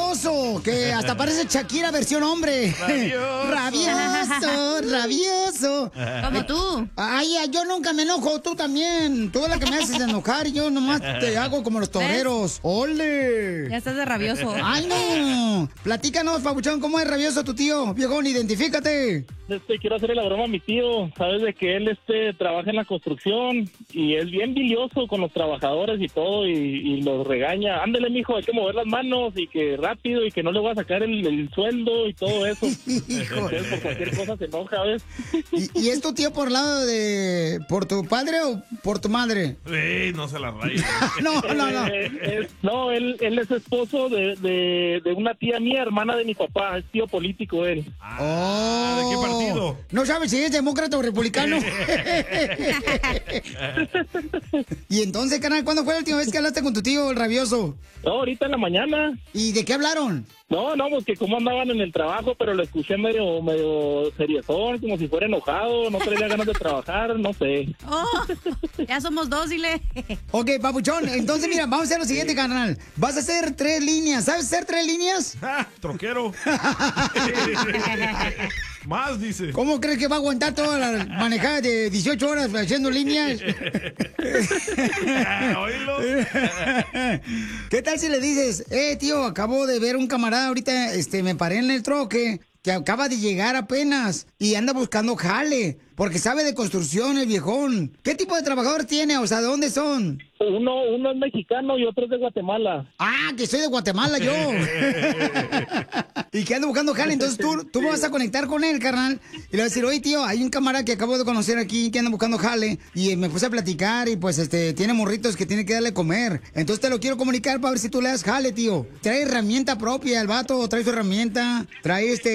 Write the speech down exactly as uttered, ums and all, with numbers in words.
rabioso, que hasta parece Shakira versión hombre. Rabioso. Rabioso, rabioso. Como tú. Ay, ay, yo nunca me enojo, tú también. Tú eres la que me haces enojar y yo nomás te hago como los toreros. ¡Ole! Ya estás de rabioso. ¡Ay, no! Platícanos, papuchón, ¿cómo es rabioso tu tío? Viejón, identifícate. Este, quiero hacerle la broma a mi tío. Sabes de que él este trabaja en la construcción y es bien bilioso con los trabajadores y todo y, y los regaña. Ándale, mijo, hay que mover las manos y que rápido y que no le voy a sacar el, el sueldo y todo eso. Entonces, por cualquier cosa se enoja, ¿ves? ¿Y, ¿Y es tu tío por lado de... por tu padre o por tu madre? Ey, no se la rayes. No, no, no. Eh, es- no, él, él es esposo de, de, de una tía mía, hermana de mi papá. Es tío político él. Oh. ¿De qué partido? No sabes si es demócrata o republicano. Y entonces, canal, ¿cuándo fue la última vez que hablaste con tu tío, el rabioso? No, ahorita en la mañana. ¿Y de qué hablaron? No, no, pues que cómo andaban en el trabajo, pero lo escuché medio, medio seriezón, como si fuera enojado, no traía ganas de trabajar, no sé. Oh, ya somos dos, dile. Ok, papuchón, entonces mira, vamos a hacer lo siguiente, carnal. Vas a hacer tres líneas. ¿Sabes hacer tres líneas? Ah, troquero. Más, dice. ¿Cómo crees que va a aguantar toda la manejada de dieciocho horas haciendo líneas? Oílo. ¿Qué tal si le dices, eh, tío, acabo de ver un camarada ahorita, este, me paré en el troque, que acaba de llegar apenas y anda buscando jale, porque sabe de construcción el viejón. ¿Qué tipo de trabajador tiene? O sea, ¿de dónde son? Uno, uno es mexicano y otro es de Guatemala. Ah, que soy de Guatemala yo. Y que ando buscando jale, entonces tú, tú me vas a conectar con él, carnal, y le vas a decir, oye, tío, hay un camarada que acabo de conocer aquí que anda buscando jale, y eh, me puse a platicar, y pues, este, tiene morritos que tiene que darle comer. Entonces te lo quiero comunicar para ver si tú le das jale, tío. Trae herramienta propia el vato, trae su herramienta, trae este...